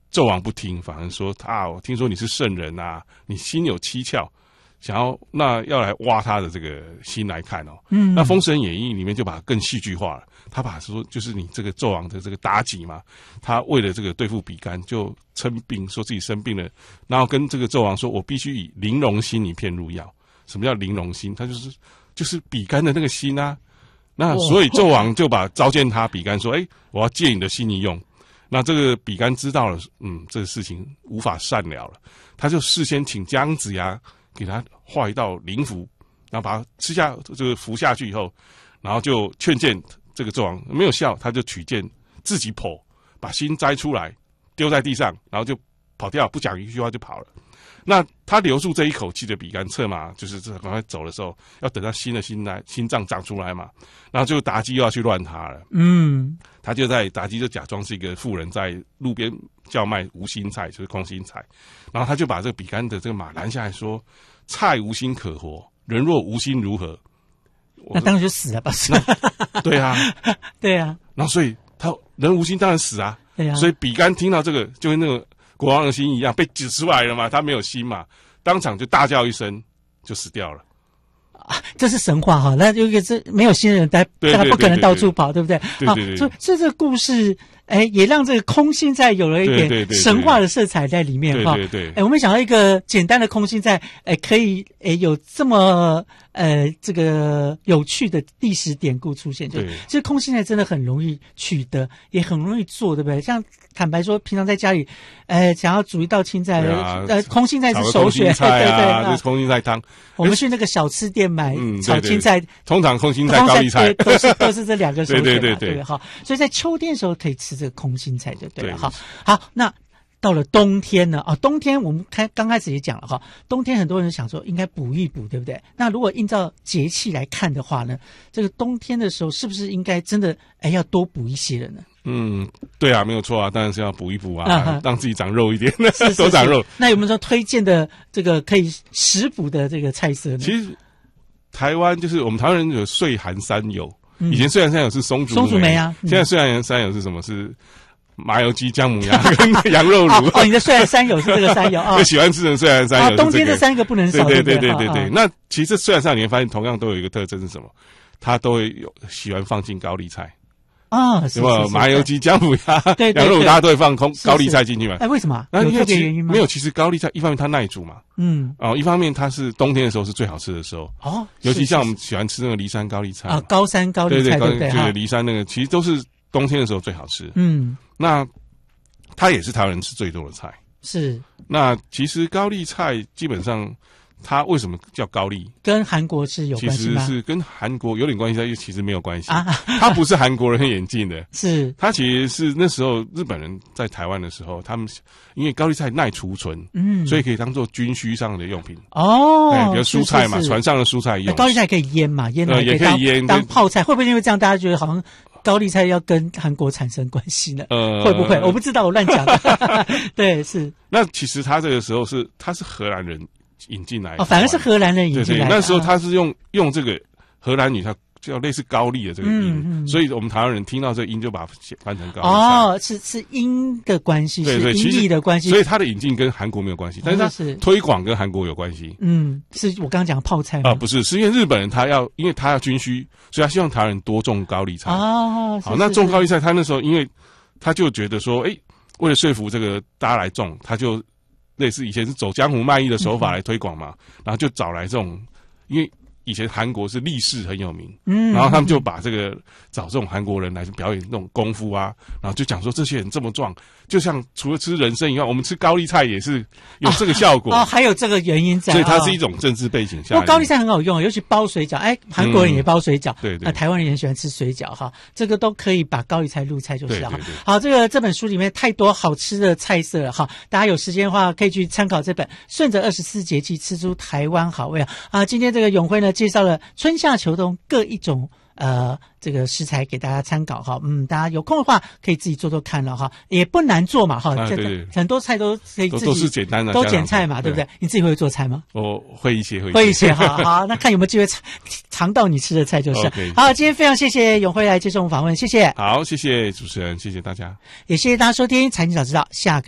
纣王不听，反而说我听说你是圣人啊，你心有蹊跷，要来挖他的这个心来看哦。那《封神演义》里面就把它更戏剧化了，他把说就是你这个纣王的这个妲己嘛，他为了这个对付比干就称病，说自己生病了，然后跟这个纣王说，我必须以玲珑心一片入药。什么叫玲珑心？他就是比干的那个心啊。那所以纣王就召见他比干说，我要借你的心一用。那这个比干知道了，这个事情无法善了了，他就事先请姜子牙给他画一道灵符，然后把它服下去以后，然后就劝谏这个纣王，没有效，他就取剑自己剖，把心摘出来丢在地上，然后就跑掉，不讲一句话就跑了。那他留住这一口气的比干策马，就是赶快走的时候，要等他新的心脏长出来嘛。然后就妲己又要去乱他了。妲己就假装是一个妇人，在路边叫卖无心菜，就是空心菜。然后他就把这个比干的这个马拦下来说：“菜无心可活，人若无心如何？” 那当然就死了吧？ 对啊， 对啊。 然后所以人无心当然死啊。 对啊。 所以比干听到这个，就跟那个国王的心一样，被指出来了嘛，他没有心嘛，当场就大叫一声，就死掉了。 这是神话哈，那就是没有心的人，他不可能到处跑，对不对？ 对。 所以这个故事，也让这个空心菜有了一点神话的色彩在里面哈。 对。 我们想到一个简单的空心菜，可以有这么这个有趣的历史典故出现，就其实空心菜真的很容易取得，也很容易做，对不对？像坦白说，平常在家里，想要煮一道青菜，空心菜是首选，对， 就是空心菜汤。 我们去那个小吃店买炒青菜， 通常空心菜、高丽菜都是这两个首选， 对， 好，所以在秋天的时候可以吃这个空心菜，就对了，好，那。到了冬天呢，冬天我们刚开始也讲了哈，冬天很多人想说应该补一补，对不对？那如果依照节气来看的话呢，这个冬天的时候是不是应该真的要多补一些了呢？ 对啊，没有错啊，当然是要补一补啊，让自己长肉一点，多长肉。 那有没有说推荐的这个可以食补的这个菜色呢？ 其实台湾就是我们台湾人有岁寒三友，以前岁寒三友是松竹梅啊，现在岁寒三友是什么？是麻油鸡、姜母鸭跟羊肉卤。 你的虽然三友是这个三友啊， 最喜欢吃的虽然三友， 冬天这三个不能少。 对。那其实虽然上你会发现，同样都有一个特征是什么？它都会喜欢放进高丽菜啊， 什么麻油鸡、姜母鸭、羊肉卤，大家都会放高丽菜进去嘛。 为什么？有特别原因吗？ 没有，其实高丽菜一方面它耐煮嘛，一方面它是冬天的时候是最好吃的时候尤其像我们喜欢吃那个梨山高丽菜啊， 高山高丽菜， 对，梨山那个其实都是冬天的时候最好吃。那它也是台湾人吃最多的菜。 是。 那其实高丽菜基本上它为什么叫高丽？ 跟韩国是有关系吗？ 其实是跟韩国有点关系，但又其实没有关系。它不是韩国人演进的， 是它其实是那时候日本人在台湾的时候，他们因为高丽菜耐储存，所以可以当做军需上的用品。比如蔬菜嘛，船上的蔬菜用。 高丽菜可以腌嘛，腌也可以腌当泡菜，会不会因为这样大家觉得好像高丽菜要跟韩国产生关系呢？会不会？我不知道，我乱讲的。对，是。 那其实他这个时候他是荷兰人引进来的， 反而是荷兰人引进来的。 对，那时候他是用这个荷兰语，它叫类似高丽的这个音，所以我们台湾人听到这个音就把它翻成高丽菜。 是音的关系， 对， 是音译的关系， 所以它的引进跟韩国没有关系，但是它推广跟韩国有关系。 是我刚刚讲泡菜吗？ 不是，是因为日本人因为他要军需，所以他希望台湾人多种高丽菜。好，那种高丽菜，他那时候因为他就觉得说，为了说服这个大家来种，他就类似以前是走江湖卖艺的手法来推广嘛，然后就找来这种，因为以前韩国是力士很有名，然后他们就把找这种韩国人来表演那种功夫啊，然后就讲说这些人这么壮，就像除了吃人参以外，我们吃高丽菜也是有这个效果还有这个原因在， 所以它是一种政治背景下。 不过高丽菜很好用，尤其包水饺，韩国人也包水饺， 对， 台湾人也喜欢吃水饺哈，这个都可以把高丽菜入菜就是了。好，这本书里面太多好吃的菜色了哈，大家有时间的话可以去参考这本《顺着24节气吃出台湾好味》今天这个永辉呢介绍了春夏秋冬各一种这个食材给大家参考哈，大家有空的话可以自己做做看了哈，也不难做嘛哈， 对， 很多菜都可以自己都是简单的， 都简菜嘛，对不对？你自己会做菜吗？ 我会一些， 好，那看有没有机会尝到你吃的菜就是。好，今天非常谢谢永辉来接受我们访问，谢谢。 好，谢谢主持人，谢谢大家， 也谢谢大家收听财经早知道，下个